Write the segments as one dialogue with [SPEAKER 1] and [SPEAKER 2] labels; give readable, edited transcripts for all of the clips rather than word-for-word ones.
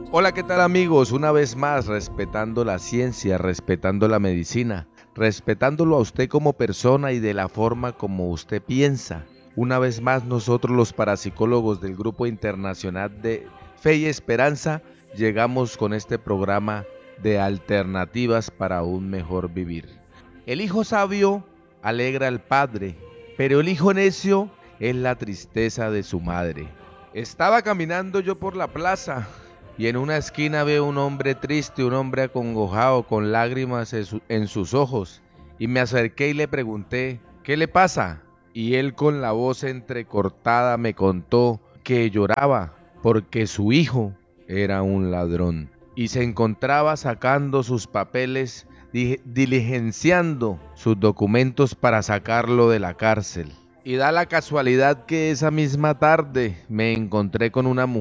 [SPEAKER 1] Hola, ¿qué tal amigos? Una vez más, respetando la ciencia, respetando la medicina, respetándolo a usted como persona y de la forma como usted piensa. Una vez más, nosotros los parapsicólogos del Grupo Internacional de Fe y Esperanza llegamos con este programa de alternativas para un mejor vivir. El hijo sabio alegra al padre, pero el hijo necio es la tristeza de su madre. Estaba caminando yo por la plaza y en una esquina veo un hombre triste, un hombre acongojado con lágrimas en sus ojos, y me acerqué y le pregunté, ¿qué le pasa? Y él con la voz entrecortada me contó que lloraba porque su hijo era un ladrón y se encontraba sacando sus papeles, diligenciando sus documentos para sacarlo de la cárcel. Y da la casualidad que esa misma tarde me encontré con una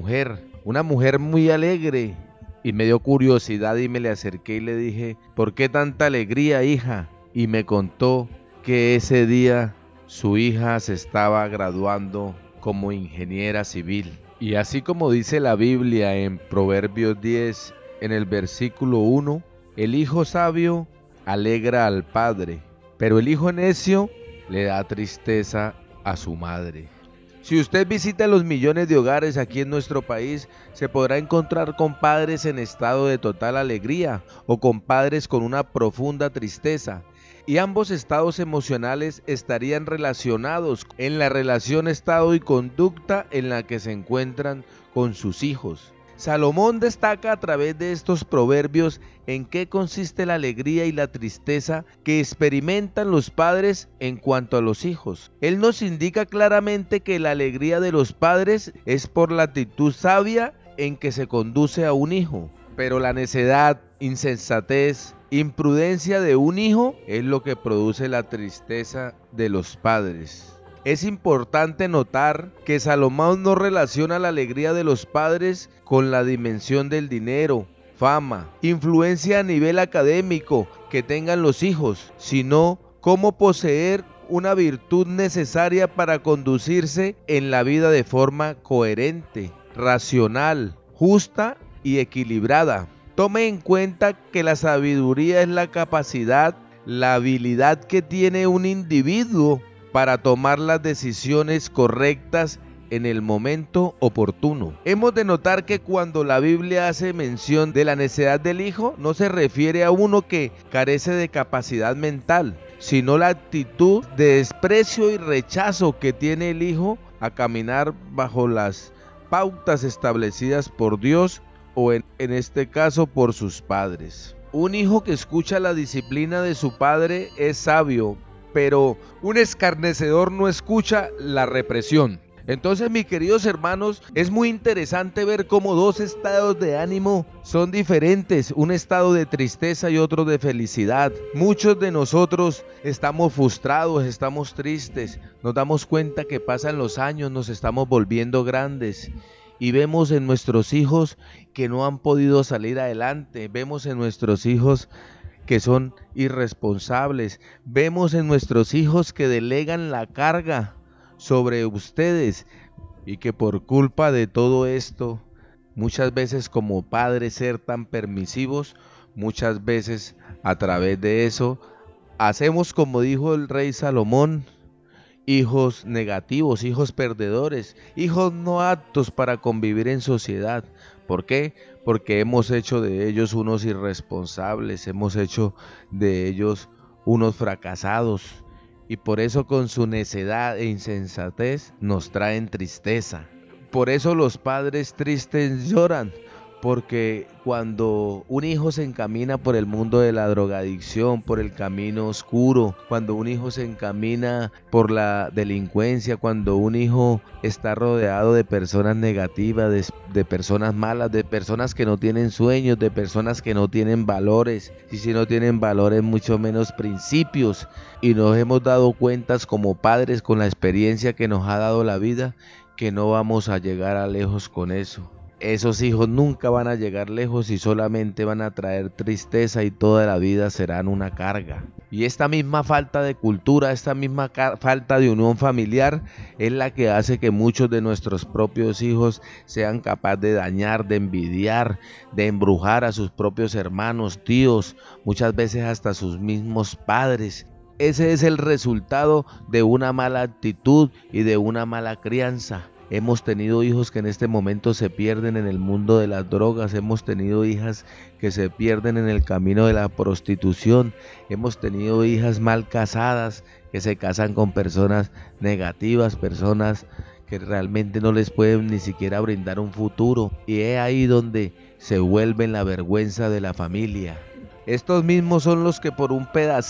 [SPEAKER 1] mujer muy alegre, y me dio curiosidad y me le acerqué y le dije, ¿por qué tanta alegría, hija? Y me contó que ese día su hija se estaba graduando como ingeniera civil. Y así como dice la Biblia en Proverbios 10, en el versículo 1, el hijo sabio alegra al padre, pero el hijo necio le da tristeza a su madre. Si usted visita los millones de hogares aquí en nuestro país, se podrá encontrar con padres en estado de total alegría o con padres con una profunda tristeza. Y ambos estados emocionales estarían relacionados en la relación estado y conducta en la que se encuentran con sus hijos. Salomón destaca a través de estos proverbios en qué consiste la alegría y la tristeza que experimentan los padres en cuanto a los hijos. Él nos indica claramente que la alegría de los padres es por la actitud sabia en que se conduce a un hijo, pero la necedad, insensatez, imprudencia de un hijo es lo que produce la tristeza de los padres. Es importante notar que Salomón no relaciona la alegría de los padres con la dimensión del dinero, fama, influencia a nivel académico que tengan los hijos, sino cómo poseer una virtud necesaria para conducirse en la vida de forma coherente, racional, justa y equilibrada. Tome en cuenta que la sabiduría es la capacidad, la habilidad que tiene un individuo para tomar las decisiones correctas en el momento oportuno. Hemos de notar que cuando la Biblia hace mención de la necedad del hijo, no se refiere a uno que carece de capacidad mental, sino la actitud de desprecio y rechazo que tiene el hijo a caminar bajo las pautas establecidas por Dios o en este caso por sus padres. Un hijo que escucha la disciplina de su padre es sabio, pero un escarnecedor no escucha la represión. Entonces, mis queridos hermanos, es muy interesante ver cómo dos estados de ánimo son diferentes, un estado de tristeza y otro de felicidad. Muchos de nosotros estamos frustrados, estamos tristes, nos damos cuenta que pasan los años, nos estamos volviendo grandes y vemos en nuestros hijos que no han podido salir adelante, vemos en nuestros hijos que son irresponsables, vemos en nuestros hijos que delegan la carga sobre ustedes y que por culpa de todo esto, muchas veces como padres ser tan permisivos, muchas veces a través de eso hacemos como dijo el rey Salomón, hijos negativos, hijos perdedores, hijos no aptos para convivir en sociedad. ¿Por qué? Porque hemos hecho de ellos unos irresponsables, hemos hecho de ellos unos fracasados, y por eso con su necedad e insensatez nos traen tristeza. Por eso los padres tristes lloran, porque cuando un hijo se encamina por el mundo de la drogadicción, por el camino oscuro, cuando un hijo se encamina por la delincuencia, cuando un hijo está rodeado de personas negativas, de personas malas, de personas que no tienen sueños, de personas que no tienen valores, y si no tienen valores, mucho menos principios, y nos hemos dado cuentas como padres con la experiencia que nos ha dado la vida, que no vamos a llegar a lejos con eso. esos hijos nunca van a llegar lejos y solamente van a traer tristeza y toda la vida serán una carga. Y esta misma falta de cultura, esta misma falta de unión familiar es la que hace que muchos de nuestros propios hijos sean capaces de dañar, de envidiar, de embrujar a sus propios hermanos, tíos, muchas veces hasta sus mismos padres. Ese es el resultado de una mala actitud y de una mala crianza. Hemos tenido hijos que en este momento se pierden en el mundo de las drogas, hemos tenido hijas que se pierden en el camino de la prostitución, hemos tenido hijas mal casadas que se casan con personas negativas, personas que realmente no les pueden ni siquiera brindar un futuro, y es ahí donde se vuelven la vergüenza de la familia. Estos mismos son los que por un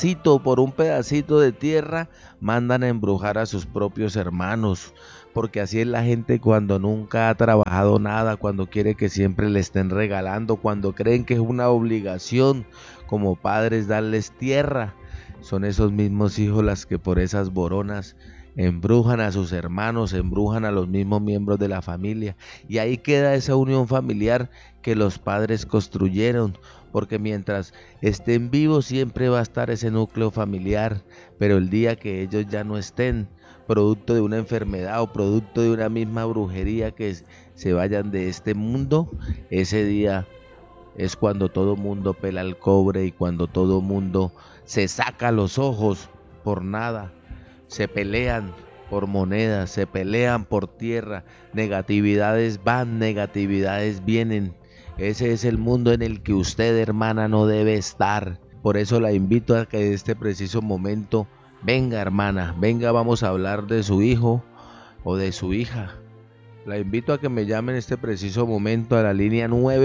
[SPEAKER 1] pedacito de tierra mandan a embrujar a sus propios hermanos, porque así es la gente cuando nunca ha trabajado nada, cuando quiere que siempre le estén regalando, cuando creen que es una obligación como padres darles tierra. Son esos mismos hijos las que por esas boronas embrujan a sus hermanos, embrujan a los mismos miembros de la familia, y ahí queda esa unión familiar que los padres construyeron, porque mientras estén vivos siempre va a estar ese núcleo familiar, pero el día que ellos ya no estén, producto de una enfermedad o producto de una misma brujería, que se vayan de este mundo, ese día es cuando todo mundo pela el cobre y cuando todo mundo se saca los ojos por nada. Se pelean por monedas, se pelean por tierra, negatividades van, negatividades vienen. Ese es el mundo en el que usted, hermana, no debe estar. Por eso la invito a que en este preciso momento, venga, hermana, venga, vamos a hablar de su hijo o de su hija. La invito a que me llame en este preciso momento a la línea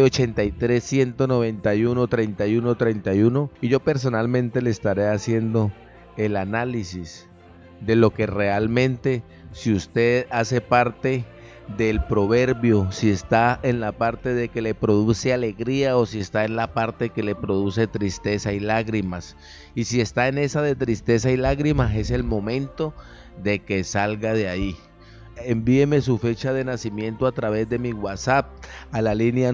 [SPEAKER 1] 983-191-3131, y yo personalmente le estaré haciendo el análisis de lo que realmente, si usted hace parte del proverbio, si está en la parte de que le produce alegría o si está en la parte que le produce tristeza y lágrimas. Y si está en esa de tristeza y lágrimas, es el momento de que salga de ahí. Envíeme su fecha de nacimiento a través de mi WhatsApp a la línea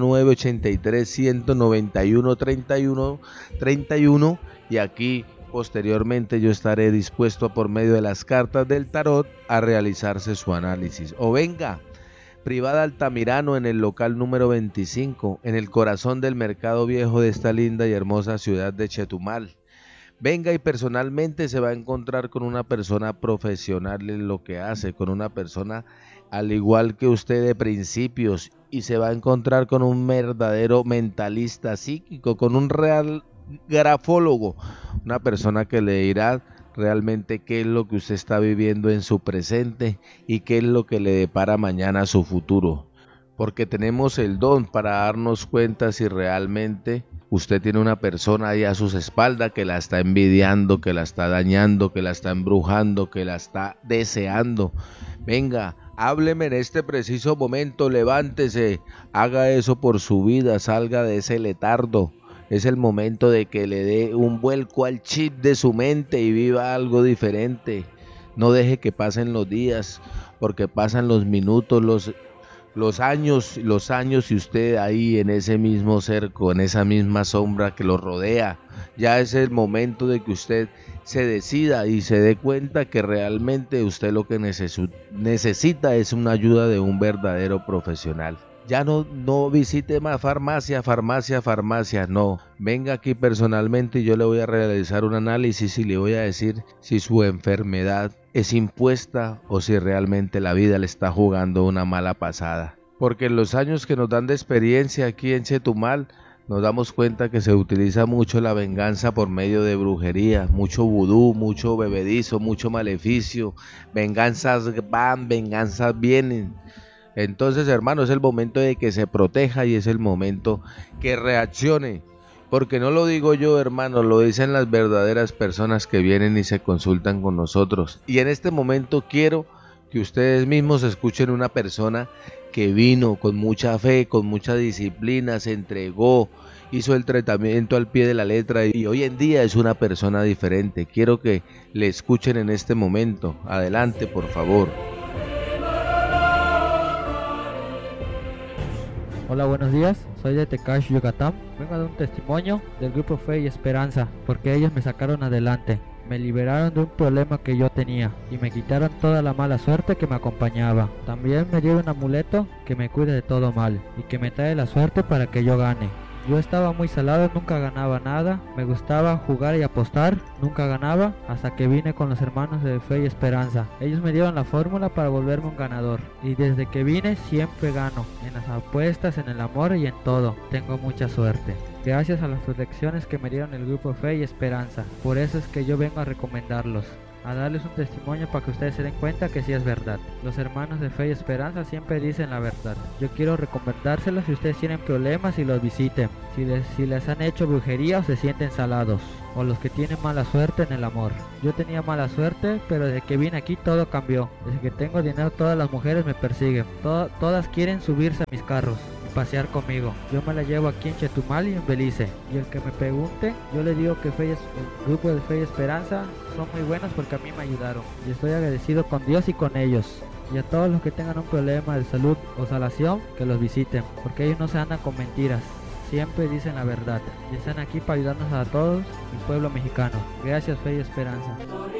[SPEAKER 1] 983-191-3131, y aquí posteriormente yo estaré dispuesto por medio de las cartas del tarot a realizarse su análisis. O venga, Privada Altamirano, en el local número 25, en el corazón del mercado viejo de esta linda y hermosa ciudad de Chetumal. Venga y personalmente se va a encontrar con una persona profesional en lo que hace, con una persona al igual que usted de principios, y se va a encontrar con un verdadero mentalista psíquico, con un real grafólogo, una persona que le dirá realmente qué es lo que usted está viviendo en su presente y qué es lo que le depara mañana a su futuro, porque tenemos el don para darnos cuenta si realmente usted tiene una persona ahí a sus espaldas que la está envidiando, que la está dañando, que la está embrujando, que la está deseando. Venga, hábleme en este preciso momento, levántese, haga eso por su vida, salga de ese letardo. Es el momento de que le dé un vuelco al chip de su mente y viva algo diferente. No deje que pasen los días, porque pasan los minutos, los años y usted ahí en ese mismo cerco, en esa misma sombra que lo rodea. Ya es el momento de que usted se decida y se dé cuenta que realmente usted lo que necesita es una ayuda de un verdadero profesional. Ya no visite más farmacia, no. Venga aquí personalmente y yo le voy a realizar un análisis y le voy a decir si su enfermedad es impuesta o si realmente la vida le está jugando una mala pasada. Porque en los años que nos dan de experiencia aquí en Chetumal, nos damos cuenta que se utiliza mucho la venganza por medio de brujería, mucho vudú, mucho bebedizo, mucho maleficio, venganzas van, venganzas vienen. Entonces, hermano, es el momento de que se proteja y es el momento que reaccione. Porque no lo digo yo, hermano, lo dicen las verdaderas personas que vienen y se consultan con nosotros. Y en este momento quiero que ustedes mismos escuchen una persona que vino con mucha fe, con mucha disciplina, se entregó, hizo el tratamiento al pie de la letra y hoy en día es una persona diferente. Quiero que le escuchen en este momento. Adelante, por favor.
[SPEAKER 2] Hola, buenos días, soy de Tecash, Yucatán. Vengo a dar un testimonio del grupo Fe y Esperanza, porque ellos me sacaron adelante. Me liberaron de un problema que yo tenía y me quitaron toda la mala suerte que me acompañaba. También me dieron un amuleto que me cuida de todo mal y que me trae la suerte para que yo gane. Yo estaba muy salado, nunca ganaba nada, me gustaba jugar y apostar, nunca ganaba, hasta que vine con los hermanos de Fe y Esperanza. Ellos me dieron la fórmula para volverme un ganador, y desde que vine siempre gano, en las apuestas, en el amor y en todo. Tengo mucha suerte. Gracias a las lecciones que me dieron el grupo Fe y Esperanza, por eso es que yo vengo a recomendarlos, a darles un testimonio para que ustedes se den cuenta que sí es verdad. Los hermanos de Fe y Esperanza siempre dicen la verdad. Yo quiero recomendárselos si ustedes tienen problemas y los visiten, si les han hecho brujería o se sienten salados, o los que tienen mala suerte en el amor. Yo tenía mala suerte, pero desde que vine aquí todo cambió. Desde que tengo dinero todas las mujeres me persiguen, todas quieren subirse a mis carros, pasear conmigo. Yo me la llevo aquí en Chetumal y en Belice. Y el que me pregunte, yo le digo que el grupo de Fe y Esperanza son muy buenos porque a mí me ayudaron. Y estoy agradecido con Dios y con ellos. Y a todos los que tengan un problema de salud o salación, que los visiten, porque ellos no se andan con mentiras. Siempre dicen la verdad. Y están aquí para ayudarnos a todos, el pueblo mexicano. Gracias, Fe y Esperanza.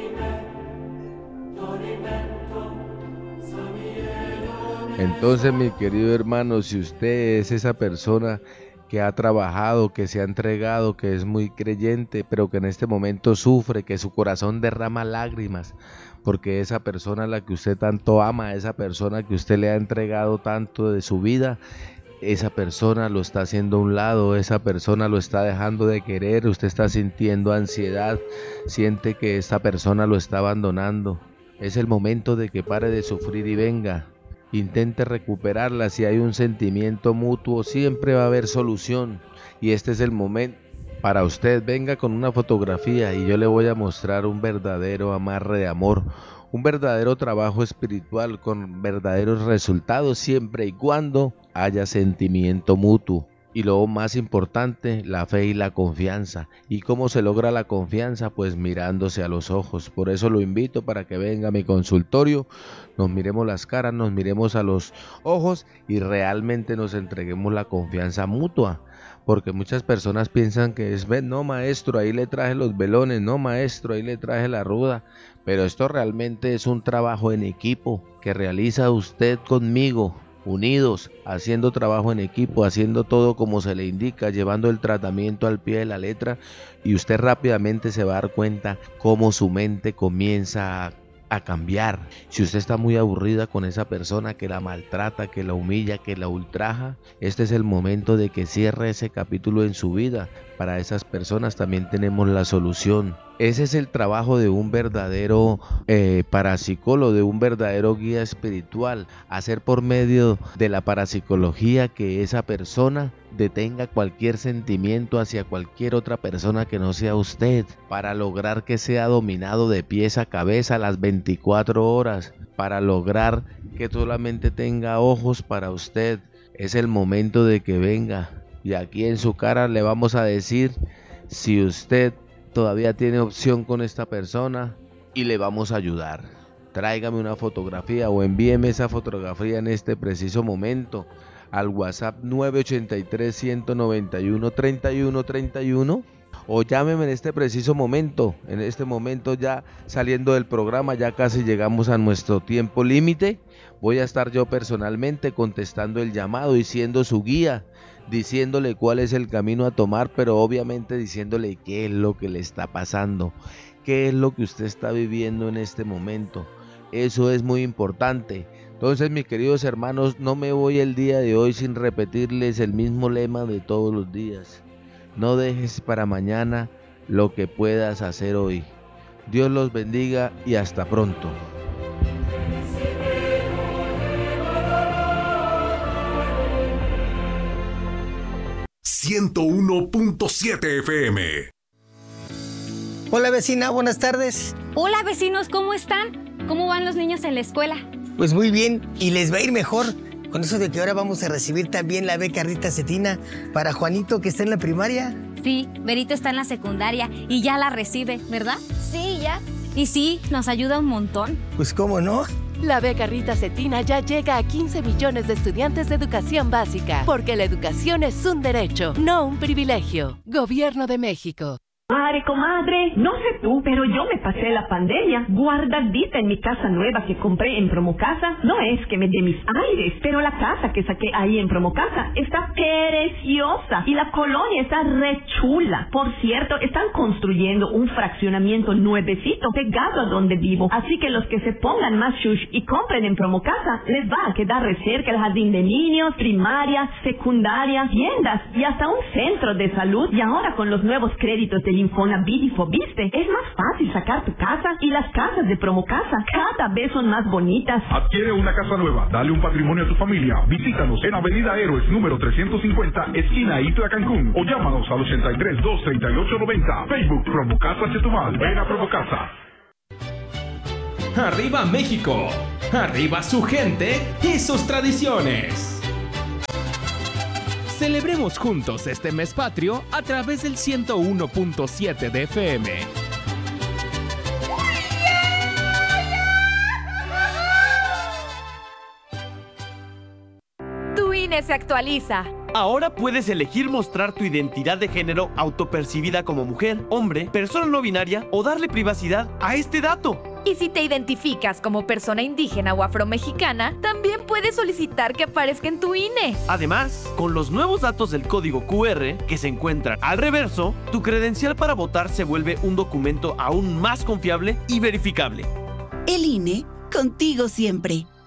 [SPEAKER 1] Entonces, mi querido hermano, si usted es esa persona que ha trabajado, que se ha entregado, que es muy creyente, pero que en este momento sufre, que su corazón derrama lágrimas, porque esa persona a la que usted tanto ama, esa persona que usted le ha entregado tanto de su vida, esa persona lo está haciendo a un lado, esa persona lo está dejando de querer, usted está sintiendo ansiedad, siente que esta persona lo está abandonando. Es el momento de que pare de sufrir y venga. Intente recuperarla. Si hay un sentimiento mutuo, siempre va a haber solución. Y este es el momento para usted. Venga con una fotografía y yo le voy a mostrar un verdadero amarre de amor, un verdadero trabajo espiritual con verdaderos resultados, siempre y cuando haya sentimiento mutuo. Y lo más importante, la fe y la confianza. ¿Y cómo se logra la confianza? Pues mirándose a los ojos. Por eso lo invito para que venga a mi consultorio, nos miremos las caras, nos miremos a los ojos y realmente nos entreguemos la confianza mutua. Porque muchas personas piensan que es, no maestro, ahí le traje los velones, no maestro, ahí le traje la ruda. Pero esto realmente es un trabajo en equipo que realiza usted conmigo, unidos, haciendo trabajo en equipo, haciendo todo como se le indica, llevando el tratamiento al pie de la letra, y usted rápidamente se va a dar cuenta cómo su mente comienza a cambiar. Si usted está muy aburrida con esa persona que la maltrata, que la humilla, que la ultraja, este es el momento de que cierre ese capítulo en su vida. Para esas personas también tenemos la solución. Ese es el trabajo de un verdadero parapsicólogo, de un verdadero guía espiritual. Hacer por medio de la parapsicología que esa persona detenga cualquier sentimiento hacia cualquier otra persona que no sea usted, para lograr que sea dominado de pies a cabeza las 24 horas, para lograr que solamente tenga ojos para usted. Es el momento de que venga. Y aquí en su cara le vamos a decir si usted todavía tiene opción con esta persona y le vamos a ayudar. Tráigame una fotografía o envíeme esa fotografía en este preciso momento al WhatsApp 983-191-3131 o llámeme en este preciso momento. En este momento, ya saliendo del programa, ya casi llegamos a nuestro tiempo límite. Voy a estar yo personalmente contestando el llamado y siendo su guía, diciéndole cuál es el camino a tomar, pero obviamente diciéndole qué es lo que le está pasando, qué es lo que usted está viviendo en este momento. Eso es muy importante. Entonces, mis queridos hermanos, no me voy el día de hoy sin repetirles el mismo lema de todos los días. No dejes para mañana lo que puedas hacer hoy. Dios los bendiga y hasta pronto.
[SPEAKER 3] ...101.7 FM.
[SPEAKER 4] Hola vecina, buenas tardes.
[SPEAKER 5] Hola vecinos, ¿cómo están? ¿Cómo van los niños en la escuela?
[SPEAKER 4] Pues muy bien, y les va a ir mejor con eso de que ahora vamos a recibir también la beca Rita Cetina para Juanito, que está en la primaria.
[SPEAKER 5] Sí, Berito está en la secundaria y ya la recibe, ¿verdad?
[SPEAKER 6] Sí, ya.
[SPEAKER 5] Y sí, nos ayuda un montón.
[SPEAKER 4] Pues cómo no,
[SPEAKER 6] La beca Rita Cetina ya llega a 15 millones de estudiantes de educación básica, porque la educación es un derecho, no un privilegio. Gobierno de México.
[SPEAKER 7] Comadre, no sé tú, pero yo me pasé la pandemia guardadita en mi casa nueva que compré en Promocasa. No es que me dé mis aires, pero la casa que saqué ahí en Promocasa está preciosa y la colonia está re chula. Por cierto, están construyendo un fraccionamiento nuevecito pegado a donde vivo. Así que los que se pongan más shush y compren en Promocasa, les va a quedar re cerca el jardín de niños, primaria, secundaria, tiendas y hasta un centro de salud. Y ahora con los nuevos créditos del Infonavit y Fobiste, es más fácil sacar tu casa y las casas de Promocasa cada vez son más bonitas.
[SPEAKER 3] Adquiere una casa nueva, dale un patrimonio a tu familia. Visítanos en Avenida Héroes número 350, esquina Itla, Cancún, o llámanos al 83 238 90. Facebook Promocasa Chetumal. Ven a Promocasa.
[SPEAKER 8] ¡Arriba México! ¡Arriba su gente y sus tradiciones! Celebremos juntos este mes patrio a través del 101.7 de FM.
[SPEAKER 9] Tu INE se actualiza.
[SPEAKER 10] Ahora puedes elegir mostrar tu identidad de género autopercibida como mujer, hombre, persona no binaria o darle privacidad a este dato.
[SPEAKER 9] Y si te identificas como persona indígena o afromexicana, también puedes solicitar que aparezca en tu INE.
[SPEAKER 10] Además, con los nuevos datos del código QR que se encuentran al reverso, tu credencial para votar se vuelve un documento aún más confiable y verificable.
[SPEAKER 11] El INE, contigo siempre.